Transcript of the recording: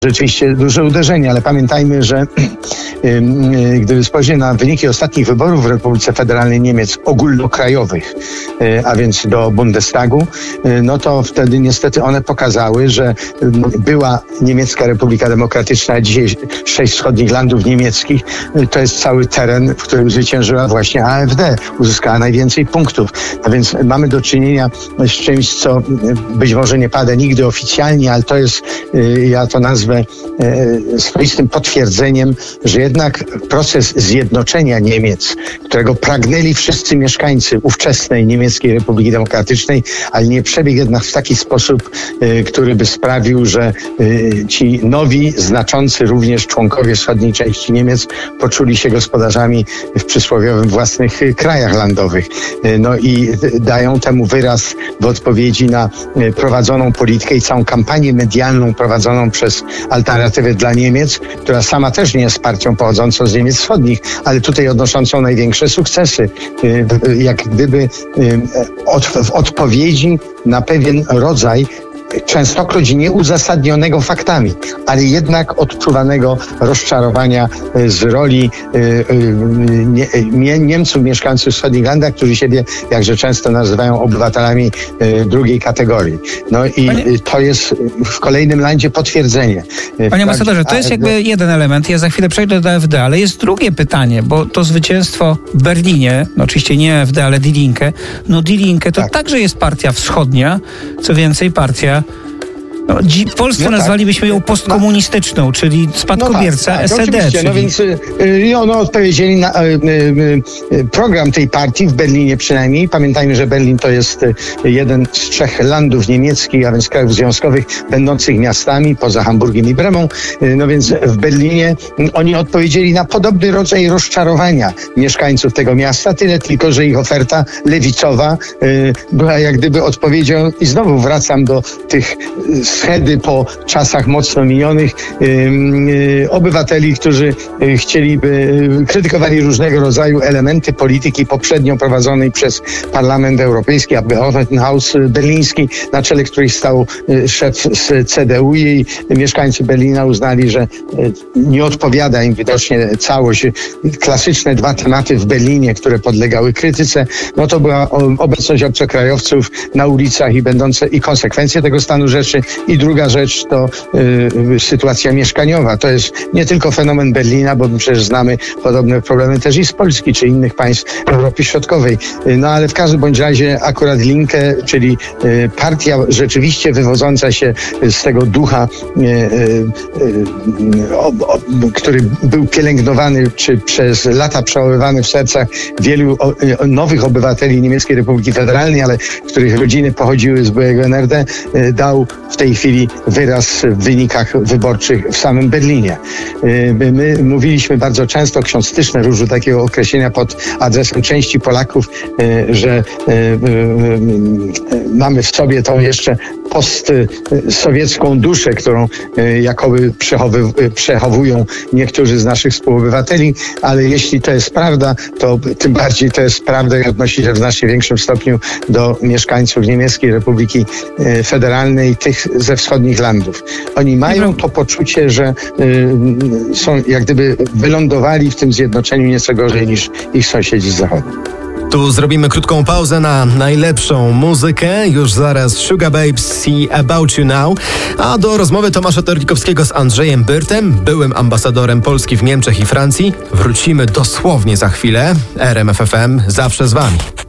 rzeczywiście duże uderzenie, ale pamiętajmy, że gdyby spojrzeć na wyniki ostatnich wyborów w Republice Federalnej Niemiec ogólnokrajowych, a więc do Bundestagu, no to wtedy niestety one pokazały, że była Niemiecka Republika Demokratyczna, a dzisiaj 6 wschodnich landów niemieckich, to jest cały teren, w którym zwyciężyła właśnie AfD, uzyskała najwięcej punktów. A więc mamy do czynienia z czymś, co być może nie pada nigdy oficjalnie, ale to jest, ja to nazwę swoistym potwierdzeniem, że jednak proces zjednoczenia Niemiec, którego pragnęli wszyscy mieszkańcy ówczesnej Niemieckiej Republiki Demokratycznej, ale nie przebiegł jednak w taki sposób, który by sprawił, że ci nowi, znaczący również członkowie wschodniej części Niemiec poczuli się gospodarzami w przysłowiowym własnych krajach landowych. No i dają temu wyraz w odpowiedzi na prowadzoną politykę i całą kampanię medialną prowadzoną przez Alternatywę dla Niemiec, która sama też nie jest partią pochodzącą z Niemiec Wschodnich, ale tutaj odnoszącą największe sukcesy. Jak gdyby w odpowiedzi na pewien rodzaj częstokroć nieuzasadnionego faktami, ale jednak odczuwanego rozczarowania z roli Niemców mieszkających w wschodnich landach, którzy siebie jakże często nazywają obywatelami drugiej kategorii. No i to jest w kolejnym landzie potwierdzenie. Panie ambasadorze, to jest jakby jeden element. Ja za chwilę przejdę do AfD, ale jest drugie pytanie, bo to zwycięstwo w Berlinie, no oczywiście nie AfD, ale Die Linke. No Die Linke to także jest partia wschodnia, co więcej partia w Polsce nazwalibyśmy ją postkomunistyczną, czyli spadkobierca SED. Czyli... No więc odpowiedzieli na program tej partii w Berlinie przynajmniej. Pamiętajmy, że Berlin to jest jeden z 3 landów niemieckich, a więc krajów związkowych, będących miastami poza Hamburgiem i Bremą. No więc w Berlinie oni odpowiedzieli na podobny rodzaj rozczarowania mieszkańców tego miasta, tyle tylko, że ich oferta lewicowa była jak gdyby odpowiedzią, i znowu wracam do tych schedy po czasach mocno minionych, obywateli, którzy krytykowali różnego rodzaju elementy polityki poprzednio prowadzonej przez Parlament Europejski, Abgeordnetenhaus berliński, na czele których stał szef z CDU, i mieszkańcy Berlina uznali, że nie odpowiada im widocznie całość. Klasyczne 2 tematy w Berlinie, które podlegały krytyce, no to była obecność obcokrajowców na ulicach i konsekwencje tego stanu rzeczy. I druga rzecz to sytuacja mieszkaniowa. To jest nie tylko fenomen Berlina, bo my przecież znamy podobne problemy też i z Polski czy innych państw Europy Środkowej. No ale w każdym bądź razie akurat Linke, czyli partia rzeczywiście wywodząca się z tego ducha, który był pielęgnowany czy przez lata przełamywany w sercach wielu nowych obywateli Niemieckiej Republiki Federalnej, ale których rodziny pochodziły z byłego NRD, dał w tej chwili wyraz w wynikach wyborczych w samym Berlinie. My mówiliśmy bardzo często, ksiądz Tyszner użył takiego określenia pod adresem części Polaków, że mamy w sobie tą jeszcze postsowiecką duszę, którą jakoby przechowują niektórzy z naszych współobywateli, ale jeśli to jest prawda, to tym bardziej to jest prawda i odnosi się w znacznie większym stopniu do mieszkańców Niemieckiej Republiki Federalnej, tych ze wschodnich landów. Oni mają to poczucie, że są jak gdyby wylądowali w tym zjednoczeniu nieco gorzej niż ich sąsiedzi z zachodu. Tu zrobimy krótką pauzę na najlepszą muzykę. Już zaraz Sugar Babes See About You Now. A do rozmowy Tomasza Terlikowskiego z Andrzejem Byrtem, byłym ambasadorem Polski w Niemczech i Francji, wrócimy dosłownie za chwilę. RMF FM zawsze z wami.